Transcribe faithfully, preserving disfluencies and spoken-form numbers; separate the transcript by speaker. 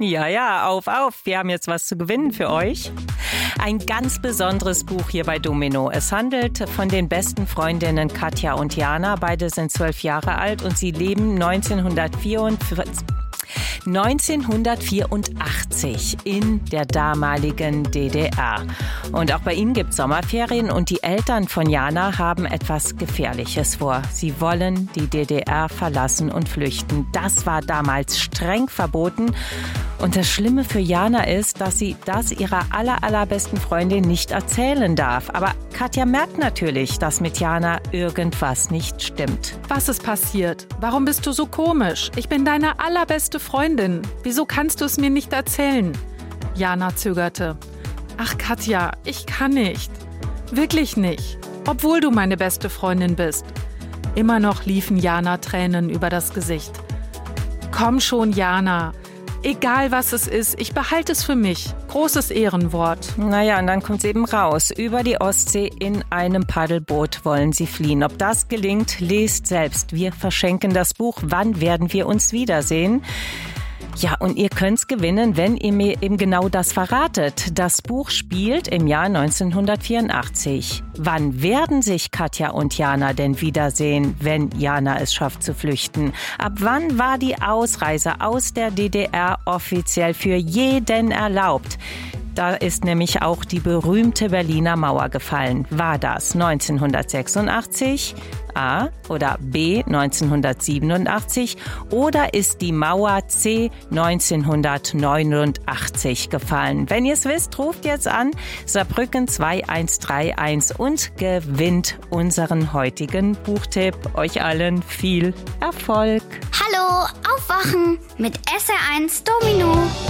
Speaker 1: Ja, ja, auf, auf. Wir haben jetzt was zu gewinnen für euch. Ein ganz besonderes Buch hier bei Domino. Es handelt von den besten Freundinnen Katja und Jana. Beide sind zwölf Jahre alt und sie leben neunzehnhundertvierundvierzig neunzehnhundertvierundachtzig in der damaligen D D R. Und auch bei ihnen gibt es Sommerferien und die Eltern von Jana haben etwas Gefährliches vor. Sie wollen die D D R verlassen und flüchten. Das war damals streng verboten. Und das Schlimme für Jana ist, dass sie das ihrer aller, allerbesten Freundin nicht erzählen darf. Aber Katja merkt natürlich, dass mit Jana irgendwas nicht stimmt.
Speaker 2: Was ist passiert? Warum bist du so komisch? Ich bin deine allerbeste Freundin. Wieso kannst du es mir nicht erzählen? Jana zögerte. Ach Katja, ich kann nicht. Wirklich nicht. Obwohl du meine beste Freundin bist. Immer noch liefen Jana Tränen über das Gesicht. Komm schon, Jana. Egal was es ist, ich behalte es für mich. Großes Ehrenwort.
Speaker 1: Naja, und dann kommt es eben raus. Über die Ostsee in einem Paddelboot wollen sie fliehen. Ob das gelingt, lest selbst. Wir verschenken das Buch. Wann werden wir uns wiedersehen? Ja, und ihr könnt's gewinnen, wenn ihr mir eben genau das verratet. Das Buch spielt im Jahr neunzehnhundertvierundachtzig. Wann werden sich Katja und Jana denn wiedersehen, wenn Jana es schafft zu flüchten? Ab wann war die Ausreise aus der D D R offiziell für jeden erlaubt? Da ist nämlich auch die berühmte Berliner Mauer gefallen. War das neunzehnhundertsechsundachtzig? A oder B neunzehnhundertsiebenundachtzig oder ist die Mauer C neunzehnhundertneunundachtzig gefallen? Wenn ihr es wisst, ruft jetzt an Saarbrücken zwei eins drei eins und gewinnt unseren heutigen Buchtipp. Euch allen viel Erfolg!
Speaker 3: Hallo, aufwachen mit S R eins Domino.